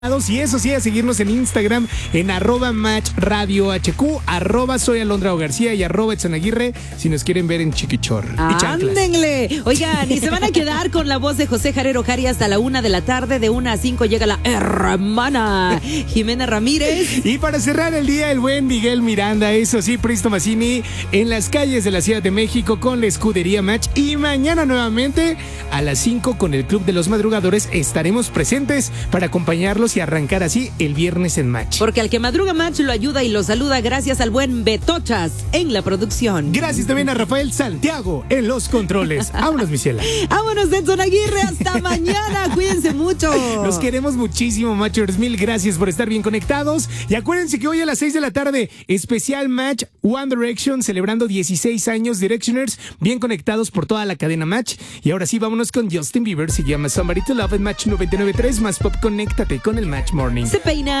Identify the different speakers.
Speaker 1: Y eso sí, a seguirnos en Instagram en @matchradiohq, soy Alondra García y @Edson Aguirre si nos quieren ver en chiquichor y chanclas.
Speaker 2: ¡Ándenle! Oigan, y se van a quedar con la voz de José Jarero Jari hasta la 1 de la tarde. De 1 a 5 llega la hermana Jimena Ramírez.
Speaker 1: Y para cerrar el día, el buen Miguel Miranda, eso sí, Pristo Mazzini en las calles de la Ciudad de México con la Escudería Match. Y mañana nuevamente a las 5 con el Club de los Madrugadores estaremos presentes para acompañarlos y arrancar así el viernes en Match.
Speaker 2: Porque al que madruga Match lo ayuda y lo saluda gracias al buen Betochas en la producción.
Speaker 1: Gracias también a Rafael Santiago en los controles. Vámonos, mi ciela.
Speaker 2: Vámonos, Edson Aguirre. Hasta mañana. Cuídense mucho.
Speaker 1: Los queremos muchísimo, Matchers. Mil gracias por estar bien conectados. Y acuérdense que hoy a las 6 de la tarde, especial Match One Direction, celebrando 16 años Directioners, bien conectados por toda la cadena Match. Y ahora sí, vámonos con Justin Bieber. Se llama Somebody to Love en Match 99.3. Más pop, conéctate con el Match Morning.
Speaker 2: Se peina.